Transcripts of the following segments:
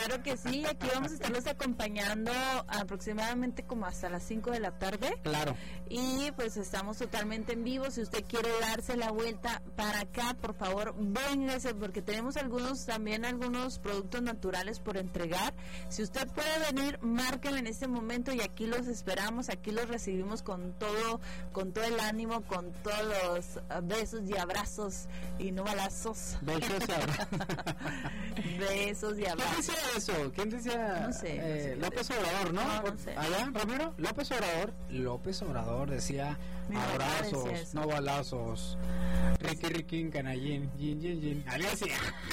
Claro que sí, aquí vamos a estarlos acompañando aproximadamente como hasta las 5 de la tarde. Claro. Y pues estamos totalmente en vivo. Si usted quiere darse la vuelta para acá, por favor, véngase, porque tenemos algunos productos naturales por entregar. Si usted puede venir, márquenlo en este momento y aquí los esperamos, aquí los recibimos con todo el ánimo, con todos los besos y abrazos y no balazos. Besos y abrazos. Besos y abrazos. ¿Quién decía eso? ¿Quién decía? No sé. López Obrador, ¿no? No sé. ¿Allá, Ramiro? López Obrador decía abrazos, no balazos. Ricky, canallín, yin. Algo así.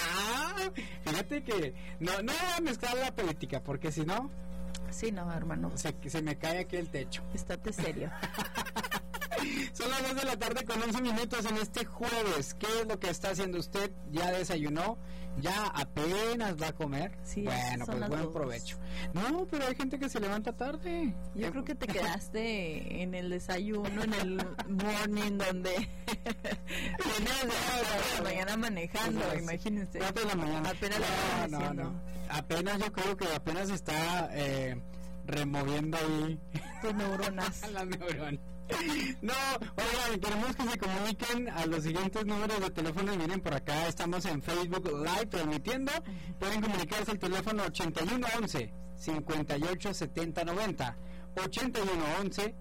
Fíjate que no voy a mezclar la política, porque si no... Sí, no, hermano. Se me cae aquí el techo. Estate serio. Son las 2 de la tarde con 11 minutos en este jueves. ¿Qué es lo que está haciendo usted? ¿Ya desayunó? ¿Ya apenas va a comer? Sí, bueno, pues buen provecho. No, pero hay gente que se levanta tarde. Yo creo que te quedaste en el desayuno, en el morning, donde venías de la mañana manejando, pues, imagínense. 4 de la mañana. Apenas no. Apenas yo creo que apenas está removiendo ahí tus neuronas. Las neuronas. No, oigan, queremos que se comuniquen a los siguientes números de teléfono y miren por acá, estamos en Facebook Live transmitiendo, pueden comunicarse al teléfono 8111 587090, 8111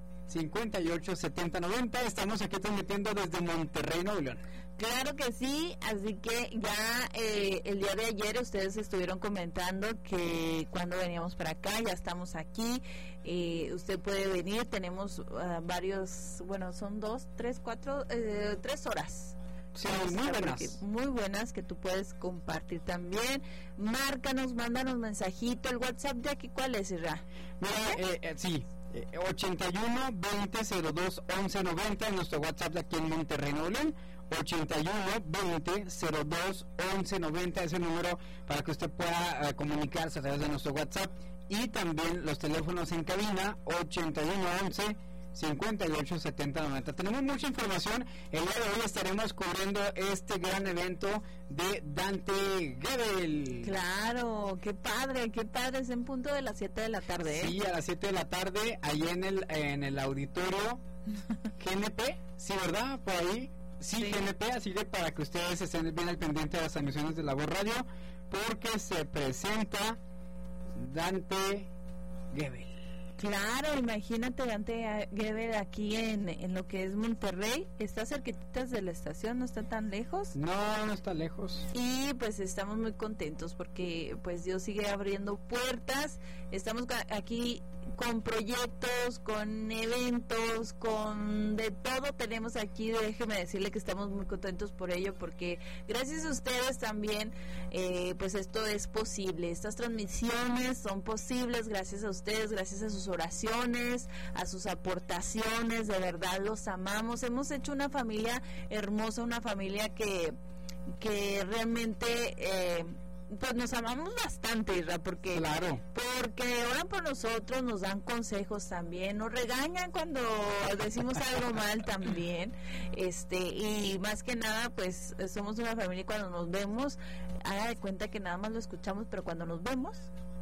587090. Estamos aquí transmitiendo desde Monterrey, Nuevo León. Claro que sí, así que ya el día de ayer ustedes estuvieron comentando que cuando veníamos para acá, ya estamos aquí, usted puede venir, tenemos varios, bueno, son 2, 3, 4, 3 horas. Sí, muy buenas que tú puedes compartir también. Márcanos, mándanos mensajito. El WhatsApp de aquí, ¿cuál es, Isra? Mira, sí, 81 20 02 11 90 en nuestro WhatsApp de aquí en Monterrey, Nuevo León. 81 20 02 11 90 es el número para que usted pueda comunicarse a través de nuestro WhatsApp, y también los teléfonos en cabina 81 11 58 70 90. Tenemos mucha información. El día de hoy estaremos cubriendo este gran evento de Dante Gebel. Claro, qué padre, es en punto de las 7 de la tarde. Sí, a las 7 de la tarde, ahí en el auditorio GNP, sí, ¿verdad? Por ahí. Sí, GNP, así que para que ustedes estén bien al pendiente de las transmisiones de La Voz Radio, porque se presenta Dante Gebel. Claro, imagínate Dante Gebel aquí en lo que es Monterrey, está cerquititas de la estación, no está tan lejos. No está lejos. Y pues estamos muy contentos porque pues Dios sigue abriendo puertas, estamos aquí con proyectos, con eventos, con de todo tenemos aquí. Déjeme decirle que estamos muy contentos por ello, porque gracias a ustedes también pues esto es posible, estas transmisiones son posibles gracias a ustedes, gracias a sus oraciones, a sus aportaciones. De verdad los amamos, hemos hecho una familia hermosa, una familia que realmente pues nos amamos bastante, Isra, porque oran por nosotros, nos dan consejos también, nos regañan cuando decimos algo mal también, y más que nada pues somos una familia, y cuando nos vemos, haga de cuenta que nada más lo escuchamos, pero cuando nos vemos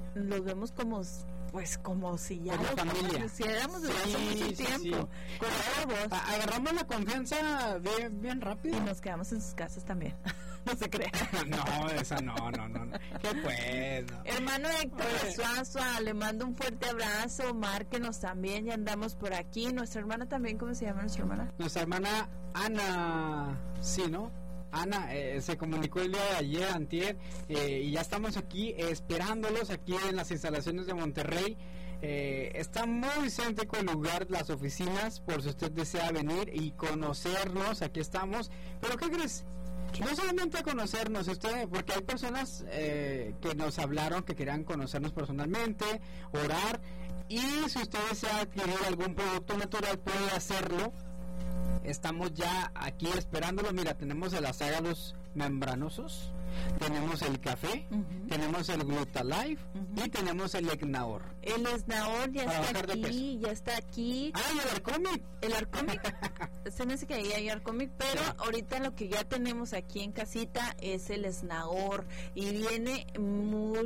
como si ya familia, si éramos desde hace mucho tiempo. Agarramos la confianza bien rápido y nos quedamos en sus casas también. No se crea. No, esa no. ¿Qué pues? No. Hermano Héctor Suazua, le mando un fuerte abrazo. Márquenos también, ya andamos por aquí. Nuestra hermana también, ¿cómo se llama nuestra hermana? Nuestra hermana Ana, sí, ¿no? Ana se comunicó el día de ayer, antier, y ya estamos aquí esperándolos aquí en las instalaciones de Monterrey. Está muy céntrico el lugar, las oficinas, por si usted desea venir y conocernos, aquí estamos. Pero ¿qué crees? No solamente conocernos, porque hay personas que nos hablaron que querían conocernos personalmente, orar, y si usted desea adquirir algún producto natural puede hacerlo. Estamos ya aquí esperándolo. Mira, tenemos el azágalos membranosos, tenemos el café, tenemos el Glutalife y tenemos el Egnaor. El Egnaor ya está aquí. Ah, y el Arcomic. Se me hace que ahí hay Arcomic, pero ahorita lo que ya tenemos aquí en casita es el Egnaor, y viene muy